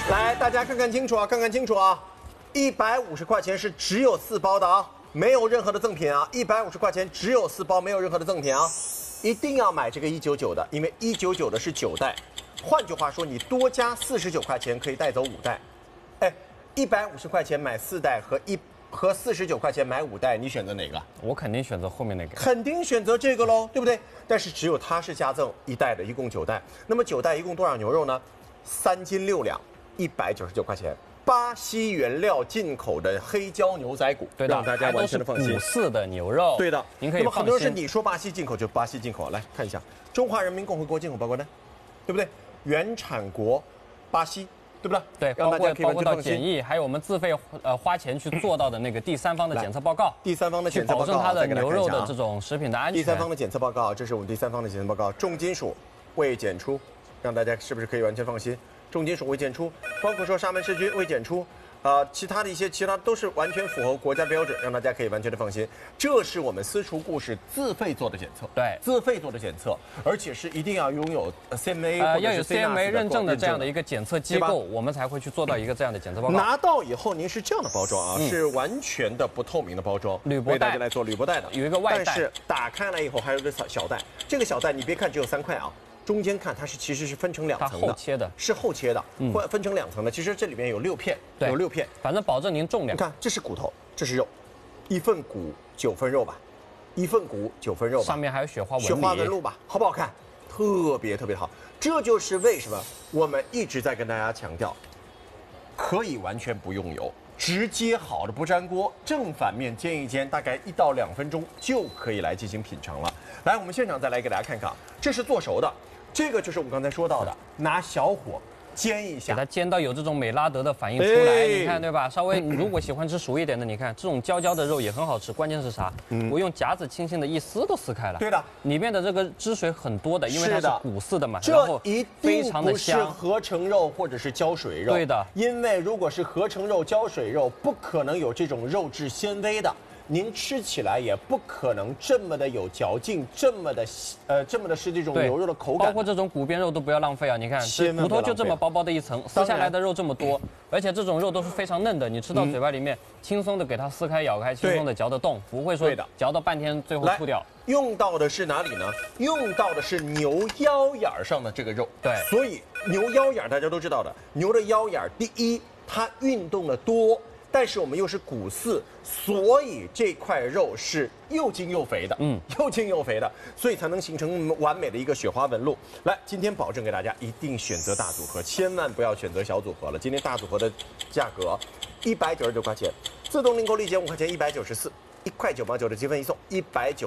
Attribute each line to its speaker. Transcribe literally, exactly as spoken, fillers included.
Speaker 1: 来，大家看看清楚啊，看看清楚啊，一百五十块钱是只有四包的啊，没有任何的赠品啊，一百五十块钱只有四包，没有任何的赠品啊，一定要买这个一九九的，因为一九九的是九袋，换句话说，你多加四十九块钱可以带走五袋，哎，一百五十块钱买四袋和一和四十九块钱买五袋，你选择哪个？
Speaker 2: 我肯定选择后面那个，
Speaker 1: 肯定选择这个喽，对不对？但是只有它是加赠一袋的，一共九袋。那么九袋一共多少牛肉呢？三斤六两，一百九十九块钱。巴西原料进口的黑椒牛仔骨，
Speaker 2: 对的，
Speaker 1: 让大家完全的放心。
Speaker 2: 骨饲的牛肉，
Speaker 1: 对的，
Speaker 2: 您可以放心。
Speaker 1: 那么很多人是你说巴西进口就巴西进口，来看一下中华人民共和国进口报告单，对不对？原产国巴西。对不对？
Speaker 2: 对，包括包括到检疫，还有我们自费呃花钱去做到的那个第三方的检测报告，
Speaker 1: 第三方的检测报告，
Speaker 2: 保证它的牛肉的这种食品的安全。
Speaker 1: 第三方的检测报告，这是我们第三方的检测报告，重金属未检出，让大家是不是可以完全放心？重金属未检出，包括说沙门氏菌未检出。呃，其他的一些其他都是完全符合国家标准，让大家可以完全的放心。这是我们私厨故事自费做的检测，
Speaker 2: 对，
Speaker 1: 自费做的检测，而且是一定要拥有 C M A
Speaker 2: 呃要有 C M A 认证的这样的一个检测机构，我们才会去做到一个这样的检测报告。
Speaker 1: 拿到以后，您是这样的包装啊，嗯、是完全的不透明的包装，
Speaker 2: 铝箔袋，
Speaker 1: 为大家来做铝箔袋的，
Speaker 2: 有一个外袋，
Speaker 1: 但是打开来以后还有一个小小袋，这个小袋你别看只有三块啊。中间看它是其实是分成两层的，
Speaker 2: 后切的，
Speaker 1: 是后切的，嗯，分成两层的。其实这里面有六片，有六片，
Speaker 2: 反正保证您重量。
Speaker 1: 你看，这是骨头，这是肉，一份骨九分肉吧，一份骨九分肉吧，
Speaker 2: 上面还有雪花纹理，
Speaker 1: 雪花纹路吧，好不好看？特别特别好。这就是为什么我们一直在跟大家强调，可以完全不用油，直接好的不粘锅，正反面煎一煎，大概一到两分钟就可以来进行品尝了。来，我们现场再来给大家看看，这是做熟的。这个就是我们刚才说到的，拿小火煎一下，
Speaker 2: 给它煎到有这种美拉德的反应出来，哎、你看对吧？稍微如果喜欢吃熟一点的，你看这种焦焦的肉也很好吃。关键是啥？嗯、我用夹子轻轻的一撕都撕开了。
Speaker 1: 对的，里
Speaker 2: 面的这个汁水很多的，因为它是骨饲的嘛，
Speaker 1: 这
Speaker 2: 然后
Speaker 1: 一
Speaker 2: 非常的香。
Speaker 1: 不是合成肉或者是胶水肉，
Speaker 2: 对的，
Speaker 1: 因为如果是合成肉、胶水肉，不可能有这种肉质纤维的。您吃起来也不可能这么的有嚼劲，这么的呃，这么的是这种牛肉的口感。
Speaker 2: 包括这种骨边肉都不要浪费啊！你看，这骨头就这么薄薄的一层，撕下来的肉这么多，而且这种肉都是非常嫩的，你吃到嘴巴里面，轻松的给它撕开、咬开，轻松的嚼得动，不会说嚼到半天最后吐掉。
Speaker 1: 用到的是哪里呢？用到的是牛腰眼上的这个肉。
Speaker 2: 对，
Speaker 1: 所以牛腰眼大家都知道的，牛的腰眼，第一，它运动的多。但是我们又是骨饲，所以这块肉是又筋又肥的，嗯，又筋又肥的，所以才能形成完美的一个雪花纹路。来，今天保证给大家一定选择大组合，千万不要选择小组合了。今天大组合的价格一百九十九块钱，自动订购立减五块钱，一百九十四，一块九毛九的积分一送，一百九。